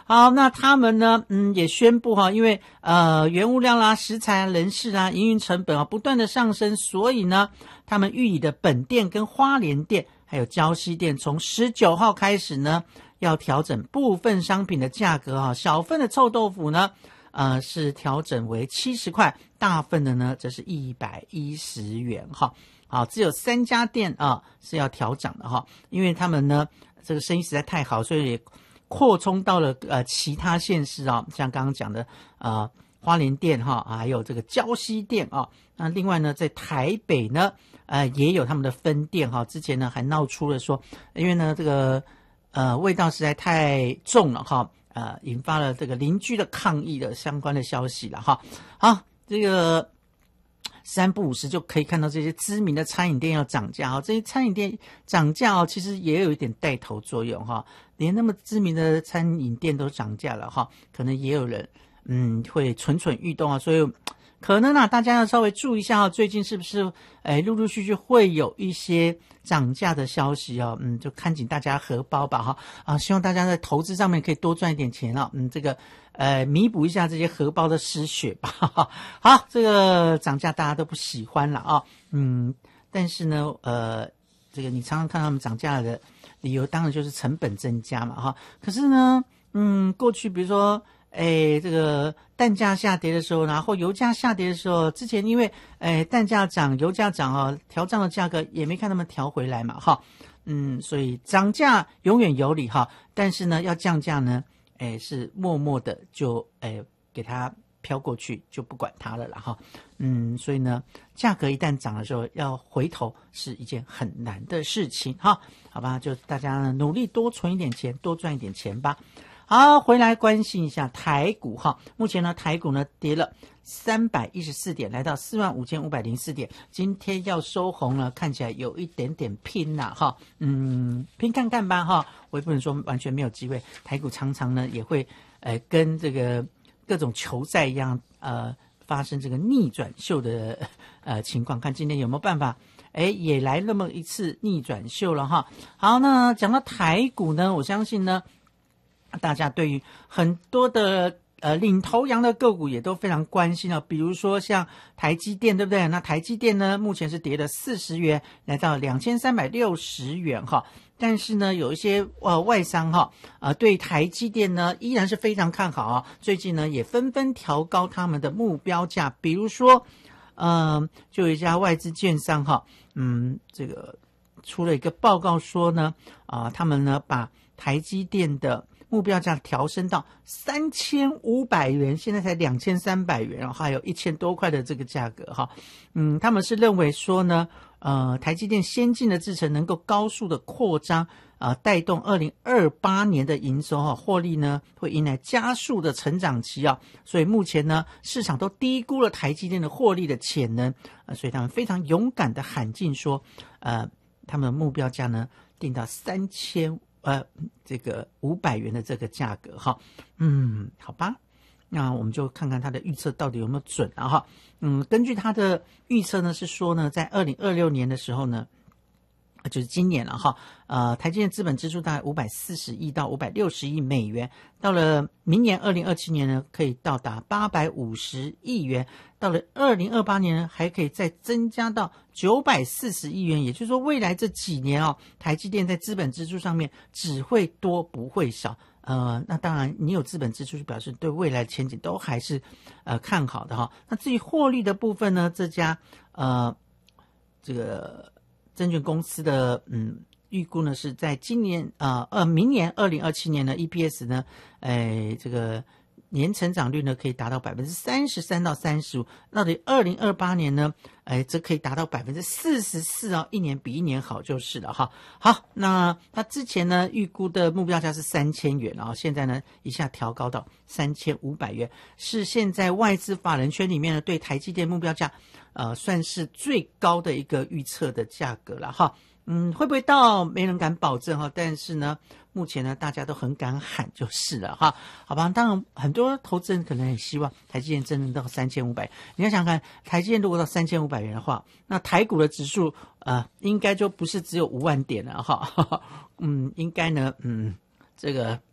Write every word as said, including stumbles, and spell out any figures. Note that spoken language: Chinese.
好，那他们呢，嗯，也宣布哈，因为呃原物料啦、食材啊、人事啊、营运成本啊不断的上升，所以呢，他们玉里的本店跟花莲店还有礁溪店，从十九号开始呢，要调整部分商品的价格哈。小份的臭豆腐呢，呃是调整为七十块，大份的呢则是一百一十元哈。好，只有三家店啊是要调涨的哈，因为他们呢这个生意实在太好，所以也扩充到了呃其他县市啊，像刚刚讲的呃花莲店哈，还有这个礁溪店啊。那另外呢，在台北呢，呃也有他们的分店哈。之前呢还闹出了说，因为呢这个呃味道实在太重了哈，呃引发了这个邻居的抗议的相关的消息了哈。好，这个三不五时就可以看到这些知名的餐饮店要涨价哈，这些餐饮店涨价哦，其实也有一点带头作用哈，连那么知名的餐饮店都涨价了哈，可能也有人嗯会蠢蠢欲动啊，所以可能啊大家要稍微注意一下啊，最近是不是哎陆陆续续会有一些涨价的消息哦，嗯就看紧大家荷包吧哈啊，希望大家在投资上面可以多赚一点钱啊，嗯这个。呃，弥补一下这些荷包的失血吧。好，这个涨价大家都不喜欢了啊，嗯，但是呢，呃，这个你常常看他们涨价的理由，当然就是成本增加嘛，哈。可是呢，嗯，过去比如说，哎，这个蛋价下跌的时候，然后油价下跌的时候，之前因为哎蛋价涨，油价涨啊，调涨的价格也没看他们调回来嘛，哈，嗯，所以涨价永远有理哈，但是呢，要降价呢。哎，是默默的就哎给它飘过去，就不管它了啦哈。嗯，所以呢，价格一旦涨的时候，要回头是一件很难的事情哈。好吧，就大家呢努力多存一点钱，多赚一点钱吧。好，回来关心一下台股哈。目前呢，台股呢跌了三百一十四点，来到四万五千五百零四点。今天要收红了，看起来有一点点拼啦哈。嗯，拼看看吧哈。我也不能说完全没有机会。台股常常呢也会呃跟这个各种球赛一样呃发生这个逆转秀的呃情况，看今天有没有办法。哎，也来那么一次逆转秀了哈。好，那讲到台股呢，我相信呢。大家对于很多的呃领头羊的个股也都非常关心啊，比如说像台积电，对不对？那台积电呢，目前是跌了四十元，来到两千三百六十元哈。但是呢，有一些呃外商哈呃对台积电呢依然是非常看好啊，最近呢也纷纷调高他们的目标价，比如说嗯、呃，就有一家外资券商哈，嗯，这个出了一个报告说呢啊、呃，他们呢把台积电的目标价调升到三千五百元，现在才两千三百元，然后还有一千多块的这个价格哈。嗯，他们是认为说呢，呃，台积电先进的制程能够高速的扩张，呃，带动二零二八年的营收哈，获利呢会迎来加速的成长期啊。所以目前呢，市场都低估了台积电的获利的潜能，呃，所以他们非常勇敢的喊进说，呃，他们的目标价呢定到三千。呃，这个五百元的这个价格哈，嗯，好吧，那我们就看看他的预测到底有没有准啊哈，嗯，根据他的预测呢是说呢，在二零二六年的时候呢，就是今年了哈，呃，台积电资本支出大概五百四十亿到五百六十亿美元，到了明年二零二七年呢，可以到达八百五十亿元，到了二零二八年呢，还可以再增加到九百四十亿元，也就是说，未来这几年哦，台积电在资本支出上面只会多不会少。呃，那当然，你有资本支出，就表示对未来前景都还是呃看好的哈。那至于获利的部分呢，这家呃这个。证券公司的嗯预估呢是在今年啊呃明年二零二七年呢 E P S 呢，哎这个年成长率呢可以达到百分之三十三到三十五，到底二零二八年呢，哎则可以达到百分之四十四哦，一年比一年好就是了哈。好，那他之前呢预估的目标价是三千元啊，现在呢一下调高到三千五百元，是现在外资法人圈里面呢对台积电目标价。呃，算是最高的一个预测的价格了哈，嗯，会不会到没人敢保证哈，但是呢，目前呢大家都很敢喊就是了哈，好吧，当然很多投资人可能也希望台积电真的到三千五百，你要想看台积电如果到三千五百元的话，那台股的指数呃应该就不是只有五万点了哈，嗯，应该呢，嗯，这个